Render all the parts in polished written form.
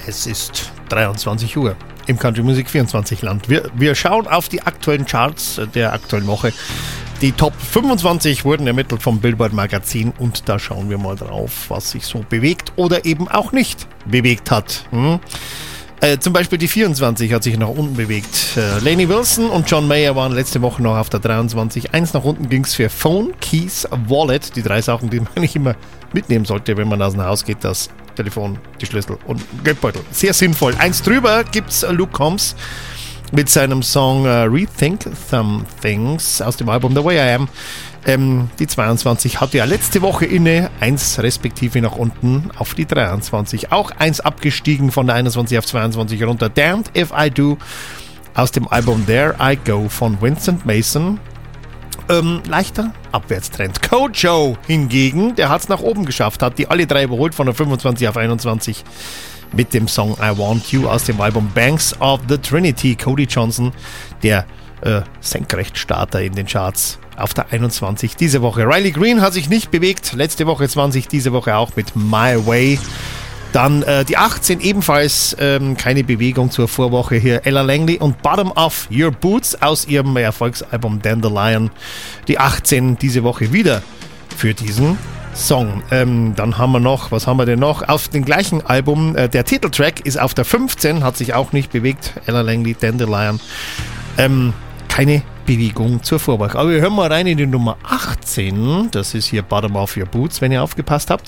Es ist 23 Uhr im Country Music 24 Land. Wir schauen auf die aktuellen Charts der aktuellen Woche. Die Top 25 wurden ermittelt vom Billboard Magazin und da schauen wir mal drauf, was sich so bewegt oder eben auch nicht bewegt hat. Zum Beispiel die 24 hat sich nach unten bewegt. Lainey Wilson und John Mayer waren letzte Woche noch auf der 23. Eins nach unten ging es für Phone, Keys, Wallet. Die 3 Sachen, die man nicht immer mitnehmen sollte, wenn man aus dem Haus geht. Das Telefon, die Schlüssel und Geldbeutel. Sehr sinnvoll. Eins drüber gibt's Luke Combs mit seinem Song Rethink Some Things aus dem Album The Way I Am. Die 22 hatte ja letzte Woche inne, 1 respektive nach unten auf die 23. Auch 1 abgestiegen von der 21 auf 22 runter. Damned If I Do aus dem Album There I Go von Vincent Mason. Leichter Abwärtstrend. Kojo hingegen, der hat es nach oben geschafft, hat die alle 3 überholt von der 25 auf 21 mit dem Song I Want You aus dem Album Banks of the Trinity. Cody Johnson, der Senkrechtstarter in den Charts auf der 21 diese Woche. Riley Green hat sich nicht bewegt, letzte Woche 20, diese Woche auch mit My Way. Dann die 18 ebenfalls keine Bewegung zur Vorwoche hier. Ella Langley und Bottom of Your Boots aus ihrem Erfolgsalbum Dandelion. Die 18 diese Woche wieder für diesen Song. Dann haben wir noch, was haben wir denn noch? Auf dem gleichen Album, der Titeltrack ist auf der 15, hat sich auch nicht bewegt. Ella Langley, Dandelion. Keine Bewegung zur Vorwoche. Aber wir hören mal rein in die Nummer 18. Das ist hier Bottom of Your Boots, wenn ihr aufgepasst habt.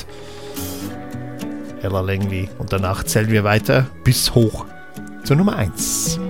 Ella Langley. Und danach zählen wir weiter bis hoch zur Nummer 1.